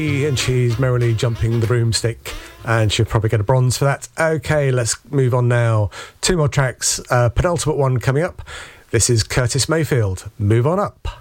And she's merrily jumping the broomstick, and she'll probably get a bronze for that. Okay, let's move on now. 2 more tracks, penultimate one coming up. This is Curtis Mayfield, Move On Up.